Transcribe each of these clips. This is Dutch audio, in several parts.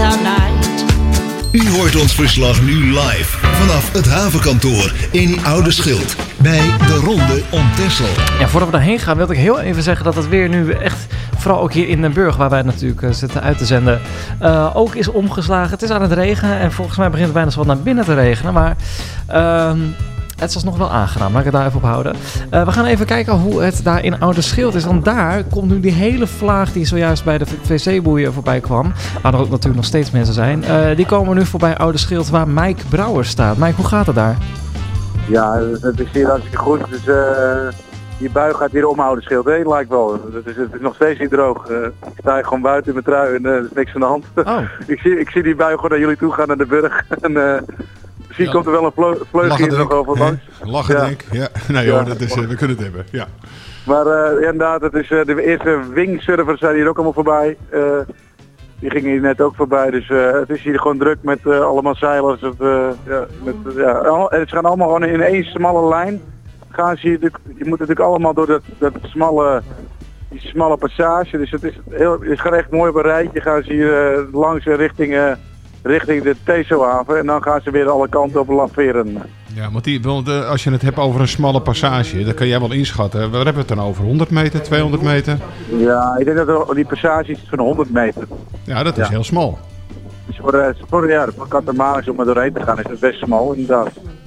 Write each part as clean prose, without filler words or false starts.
without night. U hoort ons verslag nu live vanaf het havenkantoor in Oude Schild bij de Ronde om Texel. Ja, voordat we daarheen gaan wil ik heel even zeggen dat het weer nu echt, vooral ook hier in Den Burg waar wij natuurlijk zitten uit te zenden, ook is omgeslagen. Het is aan het regenen en volgens mij begint het bijna zo wat naar binnen te regenen, maar het is alsnog wel aangenaam. Laat ik het daar even op houden. We gaan even kijken hoe het daar in Oude Schild is. Want daar komt nu die hele vlaag die zojuist bij de wc-boeien voorbij kwam. Waar er ook natuurlijk nog steeds mensen zijn. Die komen nu voorbij Oude Schild waar Mike Brouwer staat. Mike, hoe gaat het daar? Ja, het is hier hartstikke goed. Dus, die bui gaat hier om Oude Schild heen, lijkt wel. Het is nog steeds niet droog. Ik sta hier gewoon buiten in mijn trui en er is niks aan de hand. Oh. ik zie die bui gewoon naar jullie toe gaan, naar de Burg. En, misschien komt er wel een vleugje hier nog over langs. Lachen denk ik. Ja. Nee hoor, dat is, we kunnen het hebben. Ja. Maar inderdaad, het is, de eerste wingsurfers zijn hier ook allemaal voorbij. Die gingen hier net ook voorbij. Dus het is hier gewoon druk met allemaal zeilers. Het gaan allemaal gewoon in één smalle lijn. Gaan ze hier, je moet natuurlijk allemaal door die smalle passage. Dus het gaat echt mooi op een rijtje. Gaan ze hier langs richting de Teselhaven en dan gaan ze weer alle kanten op laveren. Ja, want als je het hebt over een smalle passage, dat kan jij wel inschatten. Waar hebben we het dan over? 100 meter, 200 meter? Ja, ik denk dat die passage is van 100 meter. Ja, dat is heel smal. Dus voor de katamaris om er doorheen te gaan is het best smal, inderdaad.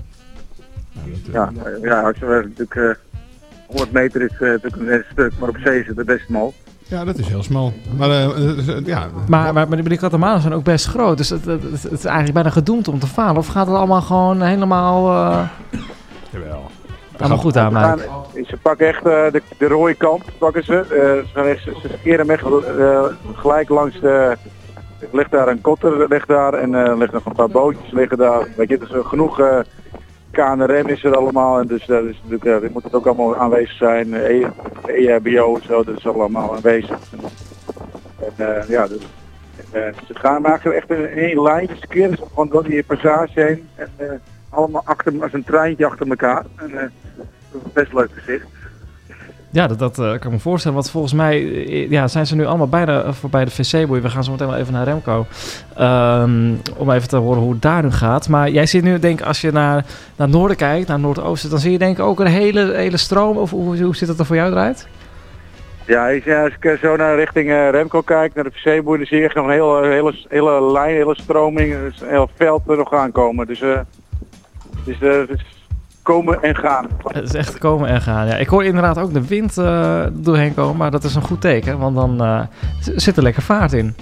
Ja, als je natuurlijk 100 meter is natuurlijk een stuk, maar op zee is het best smal. Ja, dat is heel smal. Maar ja. Maar die katamanen zijn ook best groot. Dus het is eigenlijk bijna gedoemd om te falen. Of gaat het allemaal gewoon helemaal Jawel. allemaal goed aan, Mike? Ze pakken echt de rode kant. Pakken ze. Ze keren hem echt gelijk langs de... Er ligt daar een kotter en er liggen nog een paar bootjes liggen daar. Weet je, dus genoeg KNRM is er allemaal. En dus natuurlijk, moet het ook allemaal aanwezig zijn. EHBO en zo, dat is allemaal aanwezig. En ze gaan maken echt in één lijn. Dus ze keren ze gewoon door die passage heen. En allemaal als een treintje achter elkaar. En dat is best leuk gezicht. Ja, dat kan ik me voorstellen. Want volgens mij zijn ze nu allemaal bijna voorbij de wc-boei. We gaan zo meteen wel even naar Remco. Om even te horen hoe het daar nu gaat. Maar jij ziet nu, denk ik, als je naar het noorden kijkt, naar het noordoosten, dan zie je denk ik ook een hele stroom. Of hoe ziet het er voor jou eruit? Ja, als ik zo naar richting Remco kijk, naar de wc-boei, dan zie je echt nog een hele lijn, hele stroming. Er is een heel veld er nog aankomen. Dus het is komen en gaan. Het is echt komen en gaan. Ja, ik hoor inderdaad ook de wind doorheen komen, maar dat is een goed teken, want dan zit er lekker vaart in.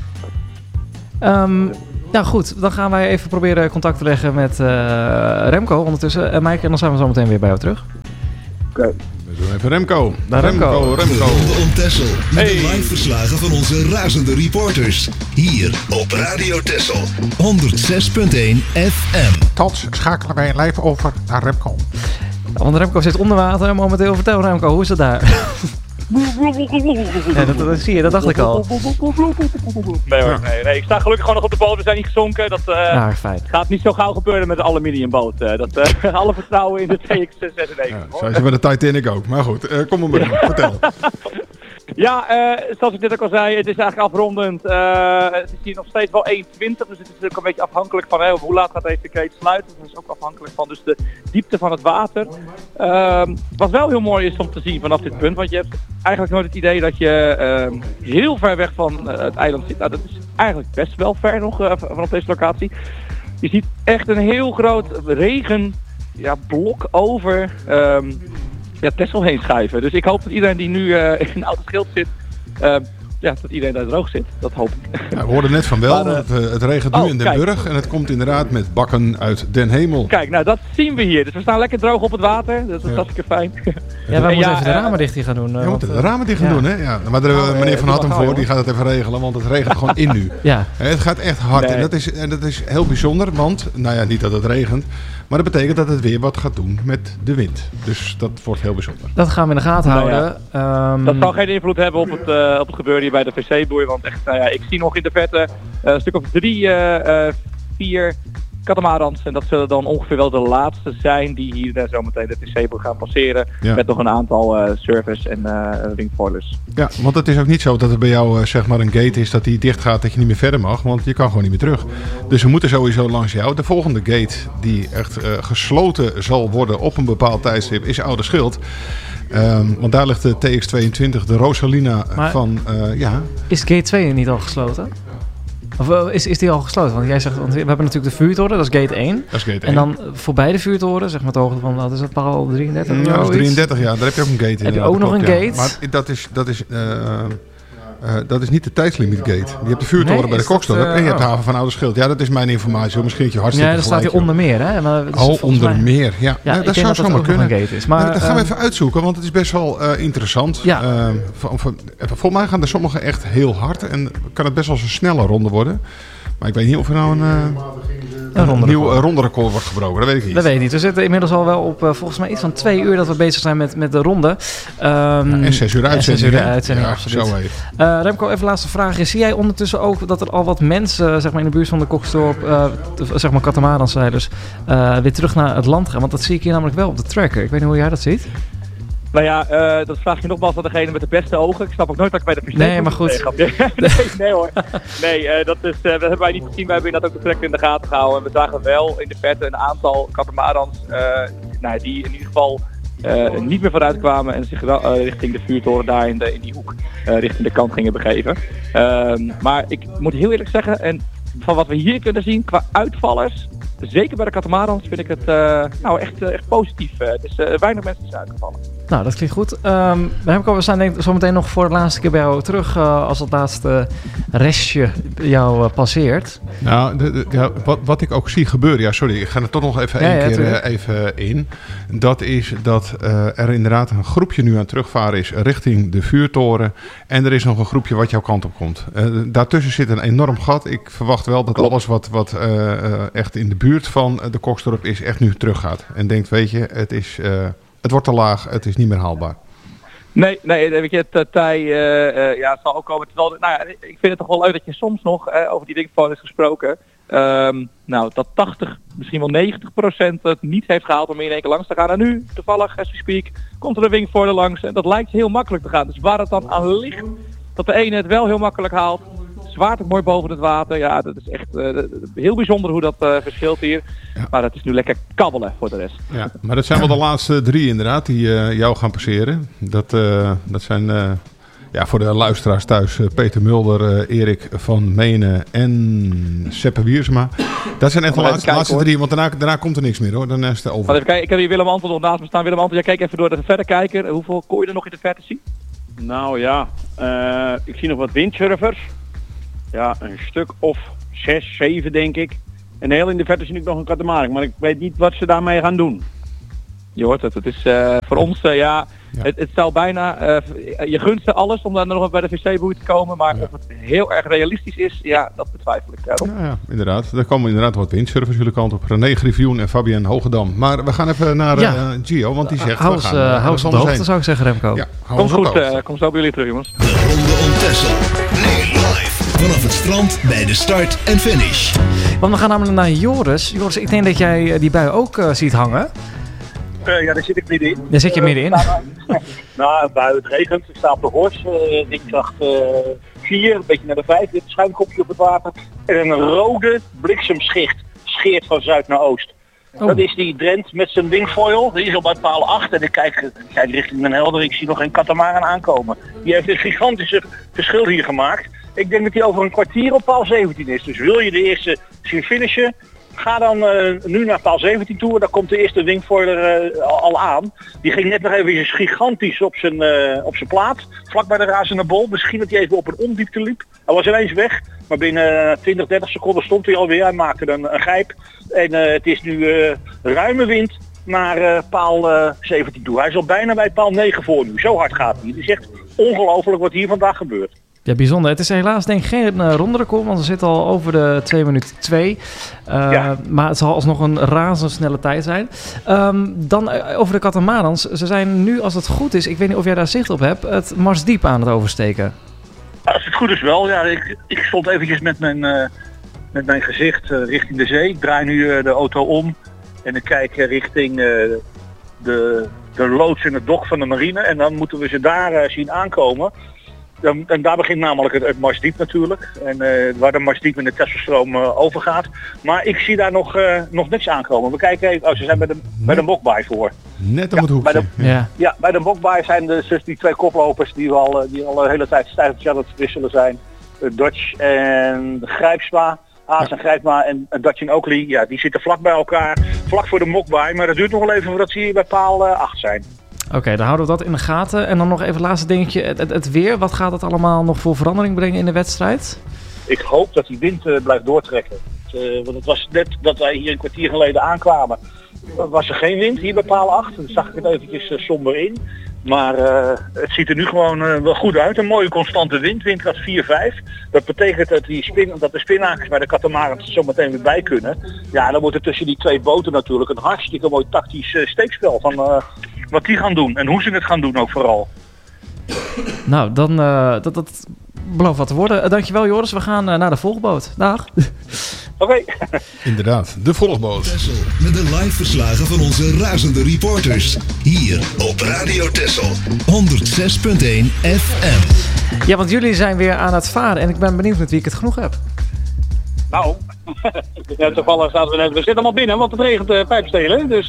Ja goed, dan gaan wij even proberen contact te leggen met Remco ondertussen. En Mike, en dan zijn we zo meteen weer bij jou terug. Oké. We doen even Remco. Remco. Ronde om Texel met de live verslagen van onze razende reporters. Hier op Radio Texel 106.1 FM. Thans schakelen wij live over naar Remco. Want Remco zit onder water momenteel. Vertel Remco, hoe is het daar? Ja, dat zie je, dat dacht ik al. Nee. Ik sta gelukkig gewoon nog op de boot. We zijn niet gezonken. Dat fijn. gaat niet zo gauw gebeuren met de aluminiumboot. Alle vertrouwen in de TX96. Ja, zoals je bij de Titanic ook. Maar goed, kom maar binnen. Vertel. Ja, zoals ik net ook al zei, het is eigenlijk afrondend. Het is hier nog steeds wel 1,20, dus het is ook een beetje afhankelijk van hoe laat gaat deze kreet sluiten. Dat is ook afhankelijk van dus de diepte van het water. Wat wel heel mooi is om te zien vanaf dit punt, want je hebt eigenlijk nooit het idee dat je heel ver weg van het eiland zit. Nou, dat is eigenlijk best wel ver nog vanaf deze locatie. Je ziet echt een heel groot regenblok over Texel heen schuiven. Dus ik hoop dat iedereen die nu in Oude Schild zit, dat iedereen daar droog zit. Dat hoop ik. Ja, we hoorden net van wel, het regent nu in Den Burg en het komt inderdaad met bakken uit den hemel. Kijk, nou dat zien we hier. Dus we staan lekker droog op het water. Dat is hartstikke fijn. Ja, wij moeten even de ramen dicht gaan doen. We moeten de ramen dicht gaan doen, hè? Ja, maar daar hebben we meneer Van Hattem voor, die gaat het even regelen, want het regent gewoon in nu. Ja. Het gaat echt hard en dat is heel bijzonder, want, niet dat het regent, maar dat betekent dat het weer wat gaat doen met de wind. Dus dat wordt heel bijzonder. Dat gaan we in de gaten houden. Dat zal geen invloed hebben op het gebeuren hier bij de wc-boei. Want echt, ik zie nog in de verte een stuk of 3, 4 catamarans. En dat zullen dan ongeveer wel de laatste zijn die hier zometeen de TC gaan passeren. Ja. Met nog een aantal service en wingfoilers. Ja, want het is ook niet zo dat er bij jou zeg maar een gate is dat die dicht gaat dat je niet meer verder mag. Want je kan gewoon niet meer terug. Dus we moeten sowieso langs jou. De volgende gate die echt gesloten zal worden op een bepaald tijdstip is Oude Schild. Want daar ligt de TX22, de Rosalina van... Is gate 2 niet al gesloten? Of is die al gesloten? Want jij zegt, we hebben natuurlijk de vuurtoren, dat is gate 1. Dat is gate 1. En dan voorbij de vuurtoren, zeg maar de hoogte van, wat is het, paal 33? Ja, dat is 33, ja. Daar heb je ook een gate in. Heb je ook nog een gate? Maar dat is niet de tijdslimiet gate. Je hebt de vuurtoren bij de Kokstorp en je hebt de haven van Oude Schild. Ja, dat is mijn informatie. Misschien dat je hartstikke dat staat hier onder meer, hè? Maar onder meer, ja. Dat zou zomaar kunnen. Is. Maar, dat gaan we even uitzoeken, want het is best wel interessant. Ja. Volgens mij gaan er sommige echt heel hard en kan het best wel eens een snelle ronde worden. Maar ik weet niet of er nou een nieuw ronderecord wordt gebroken. Dat weet ik niet. Dat weet ik niet. We zitten inmiddels al wel op volgens mij iets van 2 uur dat we bezig zijn met de ronde. En 6 uur uitzending. Ja, absoluut. Zo even. Remco, even laatste vraag. Zie jij ondertussen ook dat er al wat mensen zeg maar, in de buurt van de Kokstorp, zeg maar Catamarans-zeilers, weer terug naar het land gaan? Want dat zie ik hier namelijk wel op de tracker. Ik weet niet hoe jij dat ziet. Nou ja, dat vraag je nogmaals aan degene met de beste ogen. Ik snap ook nooit dat ik bij de VC Nee, maar goed. Nee hoor. Nee, dat hebben wij niet gezien. Wij hebben inderdaad ook de trekker in de gaten gehouden. En we zagen wel in de verte een aantal catamarans die in ieder geval niet meer vooruit kwamen en zich richting de vuurtoren daar in die hoek, richting de kant gingen begeven. Maar ik moet heel eerlijk zeggen, en van wat we hier kunnen zien qua uitvallers, zeker bij de catamarans vind ik het echt positief. Dus weinig mensen zijn uitgevallen. Nou, dat klinkt goed. Remco, we staan denk ik zometeen nog voor de laatste keer bij jou terug als het laatste restje jou passeert. Nou, wat ik ook zie gebeuren, ik ga er toch nog even even in. Dat is dat er inderdaad een groepje nu aan het terugvaren is richting de vuurtoren. En er is nog een groepje wat jouw kant op komt. Daartussen zit een enorm gat. Ik verwacht wel dat alles wat echt in de buurt van de Kokstorp is, echt nu teruggaat. En denkt, weet je, het wordt te laag, het is niet meer haalbaar. Nee, weet je, het tij zal ook komen. Terwijl, ik vind het toch wel leuk dat je soms nog over die wingfoilers is gesproken. Dat 80, misschien wel 90% het niet heeft gehaald om in één keer langs te gaan. En nu, toevallig, as we speak, komt er een wingfoiler langs. En dat lijkt heel makkelijk te gaan. Dus waar het dan aan ligt, dat de ene het wel heel makkelijk haalt. Zwaart ook mooi boven het water. Ja, dat is echt heel bijzonder hoe dat verschilt hier. Ja. Maar het is nu lekker kabbelen voor de rest. Ja, maar dat zijn wel de laatste 3 inderdaad die jou gaan passeren. Dat zijn voor de luisteraars thuis Peter Mulder, Erik van Menen en Seppe Wiersma. Dat zijn echt de laatste 3, want daarna komt er niks meer hoor. Dan is het over. Even kijken, ik heb hier Willem Anton nog naast me staan. Willem Anton, jij kijkt even door de verder kijken. Hoeveel kon je er nog in de verte zien? Nou ja, ik zie nog wat windsurfers. Ja, een stuk of 6, 7 denk ik. En heel in de verte zie ik nog een katamaran, maar ik weet niet wat ze daarmee gaan doen. Je hoort het. Het is voor ons, het zou bijna... je gunt ze alles om dan nog bij de VC-boei te komen, maar of het heel erg realistisch is, dat betwijfel ik. Ja, inderdaad. Er komen inderdaad wat windsurfers jullie kant op. René Griffioen en Fabian Hogedam. Maar we gaan even naar Gio, want die zegt... Hou ons op de hoogte, zou ik zeggen, Remco. Ja, komt goed. Kom zo bij jullie terug, jongens. De Ronde om Texel. Nu live. Vanaf het strand bij de start en finish. Want we gaan namelijk naar Joris. Joris, ik denk dat jij die bui ook ziet hangen. Ja, daar zit ik middenin. Daar zit je middenin? Bui, het regent. Ik sta op de Horst. Windkracht 4, een beetje naar de 5. Dit schuimkopje op het water. En een rode bliksemschicht scheert van zuid naar oost. Oh. Dat is die Drent met zijn wingfoil. Die is al bij paal 8 en ik kijk richting Den Helder. Ik zie nog een katamaran aankomen. Die heeft een gigantische verschil hier gemaakt. Ik denk dat hij over een kwartier op paal 17 is. Dus wil je de eerste zien finishen, ga dan nu naar paal 17 toe. Daar komt de eerste wingfoiler al aan. Die ging net nog even gigantisch op zijn plaat. Vlak bij de razende bol. Misschien dat hij even op een ondiepte liep. Hij was ineens weg. Maar binnen 20, 30 seconden stond hij alweer. Hij maakte een grijp. En het is nu ruime wind naar paal 17 toe. Hij is al bijna bij paal 9 voor nu. Zo hard gaat hij. Het is echt ongelooflijk wat hier vandaag gebeurt. Ja, bijzonder. Het is helaas denk ik geen ronderecord, want we zitten al over de 2 minuten 2. Maar het zal alsnog een razendsnelle tijd zijn. Dan over de catamarans. Ze zijn nu, als het goed is, ik weet niet of jij daar zicht op hebt, het Marsdiep aan het oversteken. Als het goed is wel. Ja, ik stond eventjes met mijn met mijn gezicht richting de zee. Ik draai nu de auto om en ik kijk richting de loods in het dok van de marine. En dan moeten we ze daar zien aankomen. En daar begint namelijk het Marsdiep natuurlijk. En waar de Marsdiep in de Tesselstroom overgaat. Maar ik zie daar nog niks aankomen. We kijken even. Ze zijn bij de Mokbaai voor. Net om het hoekje. Bij de Mokbaai zijn dus die 2 koplopers die al de hele tijd stijf aan het wisselen zijn. Dodge en Grijpsma. Haas en Grijpsma en Dutch en Oakley. Ja, die zitten vlak bij elkaar. Vlak voor de Mokbaai. Maar dat duurt nog wel even voordat ze hier bij paal 8 zijn. Oké, dan houden we dat in de gaten. En dan nog even het laatste dingetje. Het weer, wat gaat het allemaal nog voor verandering brengen in de wedstrijd? Ik hoop dat die wind blijft doortrekken. Want het was net dat wij hier een kwartier geleden aankwamen. Was er geen wind hier bij paal 8. Dan zag ik het eventjes somber in. Maar het ziet er nu gewoon wel goed uit. Een mooie constante wind, windkracht 4-5. Dat betekent dat de spinakers bij de katamarans zo meteen weer bij kunnen. Ja, dan wordt er tussen die 2 boten natuurlijk een hartstikke mooi tactisch steekspel van wat die gaan doen. En hoe ze het gaan doen ook vooral. Nou, dan dat belooft wat te worden. Dankjewel Joris, we gaan naar de volgboot. Dag. Oké. Inderdaad, de volgboot. Texel, met de live verslagen van onze razende reporters. Hier op Radio Texel, 106.1 FM. Ja, want jullie zijn weer aan het varen en ik ben benieuwd met wie ik het genoeg heb. Nou, toevallig zaten we zitten allemaal binnen, want het regent pijpstelen. Dus,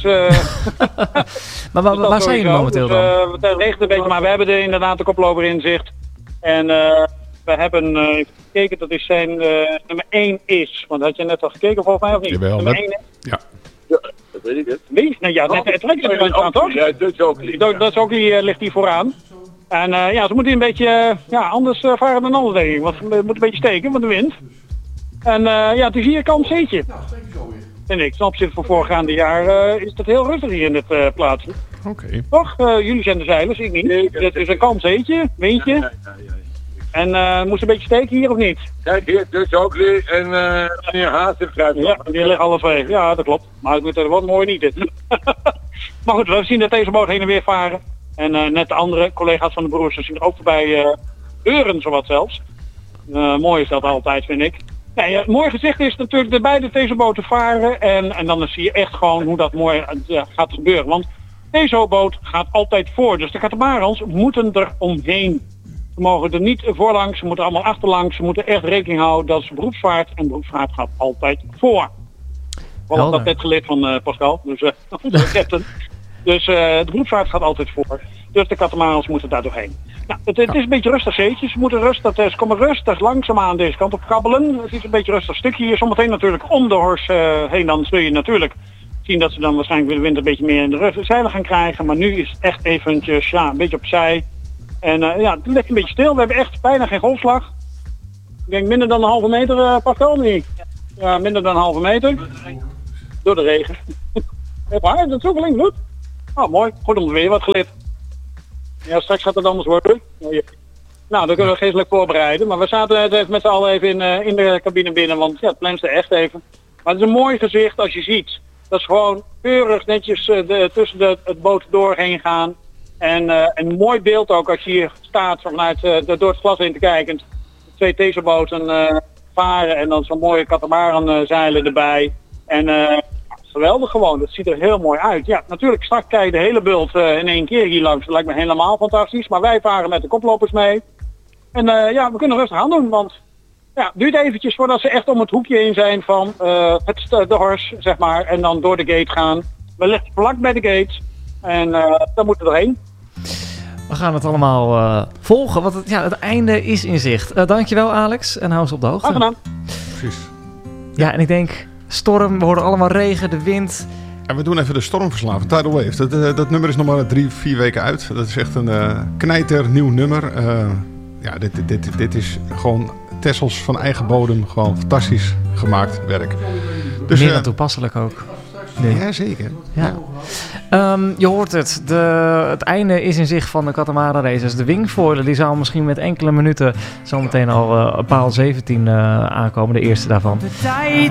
maar waar zijn jullie momenteel dan? Het regent een beetje, maar we hebben inderdaad de koploper in zicht. En we hebben even gekeken, dat is zijn nummer 1 is. Want had je net al gekeken volgens mij of niet? Jawel, nummer 1 is? Ja. Ja, dat weet ik het. Wie? Nou ja, het lijkt er aan toch? Ja, Dutch Oakley. Dutch Oakley ligt hier vooraan. En ze moeten een beetje anders varen dan anders denk ik. Want ze moeten een beetje steken van de wind. En het is hier een kalm zeetje. En ik, ten opzichte van voorgaande jaar is het heel rustig hier in dit plaatsje. Oké. Toch? Jullie zijn de zeilers, ik niet. Nee, het is een kalm zeetje, windje. Ja. En moest een beetje steken hier of niet? Kijk hier, Dutch Oakley en meneer Haas en Grijpsma. Ja, die liggen alle 2. Ja, dat klopt. Maar het moet wat mooi niet dit. Maar goed, we zien dat deze boot heen en weer varen. En net de andere collega's van de broers zien er ook voorbij euren zowat zelfs. Mooi is dat altijd, vind ik. Nee, het mooie gezicht is natuurlijk dat beide deze boten varen. En dan zie je echt gewoon hoe dat mooi gaat gebeuren. Want deze boot gaat altijd voor. Dus de katamarans moeten er omheen. Ze mogen er niet voorlangs, ze moeten allemaal achterlangs. Ze moeten echt rekening houden dat ze beroepsvaart. En beroepsvaart gaat altijd voor. Ik heb dat net geleerd van Pascal, dus de captain. Dus de beroepsvaart gaat altijd voor. Dus de katamarans moeten daar doorheen. Nou, het is een beetje rustig zeetje. Ze moeten ze komen rustig langzaamaan deze kant op kabbelen. Het is een beetje rustig stukje hier. Zometeen natuurlijk om de Horst heen. Dan zul je natuurlijk zien dat ze dan waarschijnlijk weer de wind een beetje meer in de zeilen gaan krijgen. Maar nu is het echt eventjes een beetje opzij. En het ligt een beetje stil. We hebben echt bijna geen golfslag. Ik denk minder dan een halve meter, Pascal, niet? Ja, minder dan een halve meter. Door de regen. Maar dat is ook wel in bloed. Oh, mooi. Goed om het weer wat geleerd. Ja, straks gaat het anders worden. Nou, dan kunnen we geestelijk voorbereiden. Maar we zaten even met z'n allen even in de cabine binnen, want het plenste echt even. Maar het is een mooi gezicht als je ziet. Dat is gewoon keurig netjes tussen het boot doorheen gaan. En een mooi beeld ook als je hier staat vanuit door het glas heen te kijken. 2 theserboten varen en dan zo'n mooie katamaran zeilen erbij. En geweldig gewoon, dat ziet er heel mooi uit. Ja, natuurlijk straks kijk je de hele bult in één keer hier langs. Dat lijkt me helemaal fantastisch. Maar wij varen met de koplopers mee. En we kunnen rustig aan doen, want het duurt eventjes voordat ze echt om het hoekje heen zijn van de Horst, zeg maar. En dan door de gate gaan. We liggen vlak bij de gate. En dan moeten we erheen. We gaan het allemaal volgen, want het einde is in zicht. Dankjewel Alex en hou ons op de hoogte. Graag gedaan. Precies. Ja, en ik denk storm, we horen allemaal regen, de wind. En we doen even de stormverslag van Tidal Wave. Dat nummer is nog maar 3-4 weken uit. Dat is echt een knijternieuw nummer. Dit is gewoon Texels van eigen bodem. Gewoon fantastisch gemaakt werk. Dus, meer dan toepasselijk ook. Nee. Ja, zeker. Ja. Je hoort het. Het einde is in zicht van de Catamaran races. De wingfoiler die zou misschien met enkele minuten zometeen al paal 17 aankomen. De eerste daarvan. De tijd